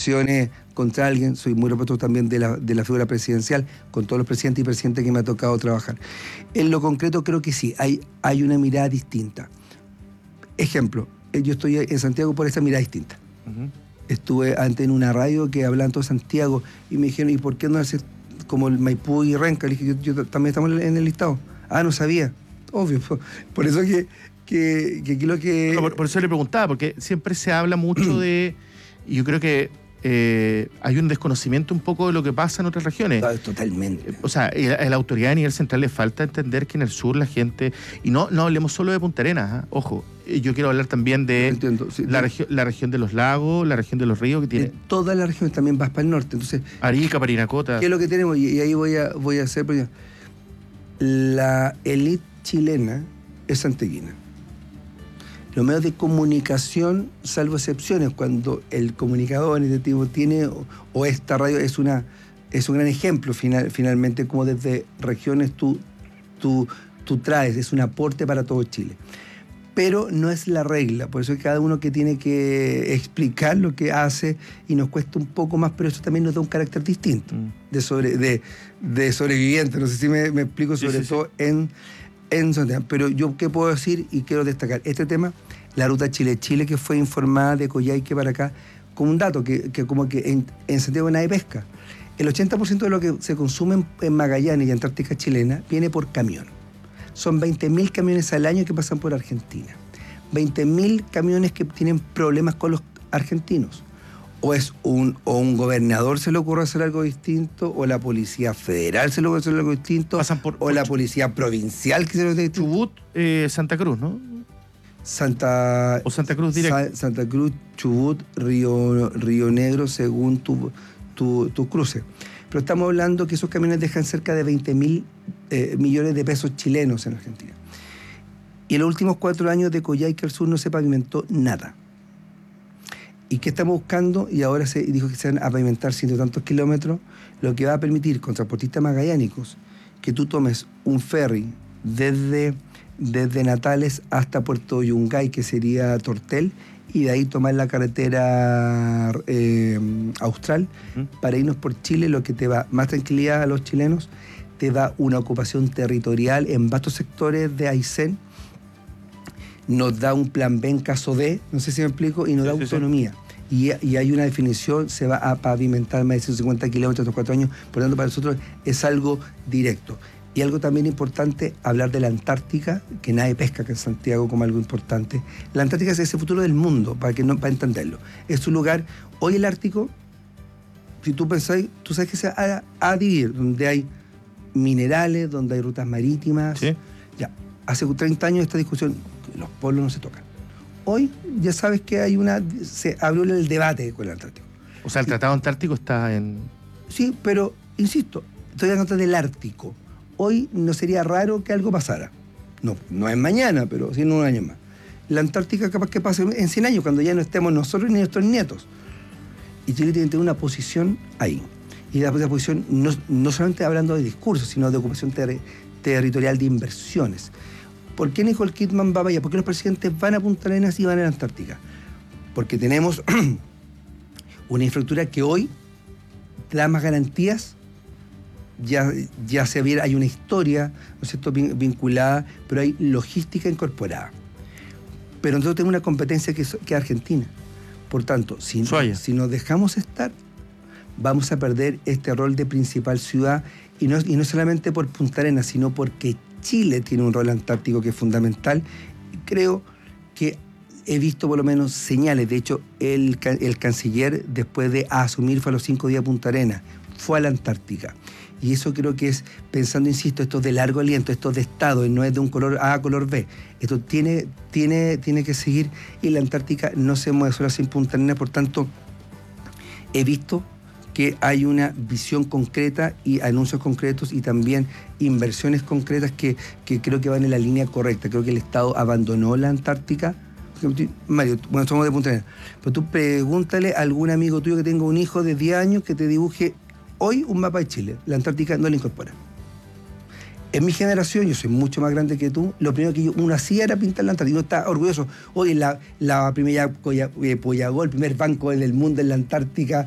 acusaciones contra alguien, soy muy respetuoso también de la figura presidencial, con todos los presidentes y presidentes que me ha tocado trabajar. En lo concreto creo que sí, hay una mirada distinta. Ejemplo, yo estoy en Santiago por esa mirada distinta. Uh-huh. Estuve antes en una radio que hablaban todo Santiago y me dijeron, ¿y por qué no haces como el Maipú y Renca? Le dije, yo también estamos en el listado. Ah, no sabía. Obvio. Por eso que aquí lo que... Por eso le preguntaba, porque siempre se habla mucho de... Y yo creo que hay un desconocimiento un poco de lo que pasa en otras regiones. Totalmente. O sea, a la autoridad a nivel central le falta entender que en el sur la gente... Y no hablemos solo de Punta Arenas, ¿eh? Ojo. Yo quiero hablar también de sí, la región de los lagos, la región de los ríos que tiene. De toda la región también vas para el norte. Entonces, Arica, Parinacota. ¿Qué es lo que tenemos? Y ahí voy a hacer. La élite chilena es santiaguina. Los medios de comunicación, salvo excepciones, cuando el comunicador en este tipo tiene, o esta radio es un gran ejemplo finalmente, como desde regiones tú traes, es un aporte para todo Chile. Pero no es la regla, por eso es cada uno que tiene que explicar lo que hace y nos cuesta un poco más, pero eso también nos da un carácter distinto de sobreviviente. No sé si me explico, sobre todo en Santiago. Pero yo qué puedo decir y quiero destacar este tema, la ruta Chile-Chile, que fue informada de Coyhaique para acá, como un dato, que como que en Santiago nadie pesca. El 80% de lo que se consume en Magallanes y Antártica chilena viene por camión. Son 20.000 camiones al año que pasan por Argentina. 20.000 camiones que tienen problemas con los argentinos. O un gobernador se le ocurre hacer algo distinto, o la Policía Federal se le ocurre hacer algo distinto, o la Policía Provincial que se le ocurre distinto. Chubut, Santa Cruz, ¿no? Santa Cruz directo. Santa Cruz, Chubut, Río Negro, según tu cruce. Pero estamos hablando que esos camiones dejan cerca de 20.000 millones de pesos chilenos en Argentina. Y en los últimos 4 años de Coyhaique al sur no se pavimentó nada. ¿Y qué estamos buscando? Y ahora se dijo que se van a pavimentar 100 y tantos kilómetros, lo que va a permitir con transportistas magallánicos que tú tomes un ferry desde Natales hasta Puerto Yungay, que sería Tortel, y de ahí tomar la carretera austral para irnos por Chile, lo que te da más tranquilidad a los chilenos, te da una ocupación territorial en vastos sectores de Aysén, nos da un plan B en caso de, no sé si me explico, y nos da autonomía. Sí. Y hay una definición, se va a pavimentar más de 150 kilómetros en estos 4 años, por lo tanto para nosotros es algo directo. Y algo también importante, hablar de la Antártica, que nadie pesca acá en Santiago como algo importante. La Antártica es ese futuro del mundo, para entenderlo. Es un lugar, hoy el Ártico, si tú pensáis, tú sabes que se va a dividir, donde hay minerales, donde hay rutas marítimas. ¿Sí? Ya, hace 30 años esta discusión, los polos no se tocan. Hoy ya sabes que se abrió el debate con el Antártico. O sea, el Tratado Antártico está en... Sí, pero, insisto, estoy hablando del Ártico. Hoy no sería raro que algo pasara. No es mañana, pero sí en un año más. La Antártica capaz que pase en 100 años, cuando ya no estemos nosotros ni nuestros nietos. Y Chile tiene que tener una posición ahí. Y la posición no solamente hablando de discursos, sino de ocupación territorial de inversiones. ¿Por qué Nicole Kidman va para allá? ¿Por qué los presidentes van a Punta Arenas y van a la Antártica? Porque tenemos una infraestructura que hoy da más garantías. Ya se viera, hay una historia, ¿no es cierto?, vinculada, pero hay logística incorporada. Pero nosotros tenemos una competencia que es Argentina. Por tanto, si nos dejamos estar, vamos a perder este rol de principal ciudad, y no solamente por Punta Arenas, sino porque Chile tiene un rol antártico que es fundamental. Y creo que he visto por lo menos señales. De hecho, el canciller, después de asumir, fue a los 5 días a Punta Arenas, fue a la Antártica. Y eso creo que es, pensando, insisto, esto es de largo aliento, esto es de Estado, y no es de un color A a color B. Esto tiene que seguir, y la Antártica no se mueve sola sin Punta Arenas. Por tanto, he visto que hay una visión concreta y anuncios concretos y también inversiones concretas que creo que van en la línea correcta. Creo que el Estado abandonó la Antártica. Mario, bueno, somos de Punta Arenas, pero tú pregúntale a algún amigo tuyo que tenga un hijo de 10 años que te dibuje hoy un mapa de Chile. La Antártica no la incorpora. En mi generación, yo soy mucho más grande que tú, lo primero que uno hacía era pintar la Antártica. Uno está orgulloso. Hoy la primera Pollagol, el primer banco en el mundo en la Antártica,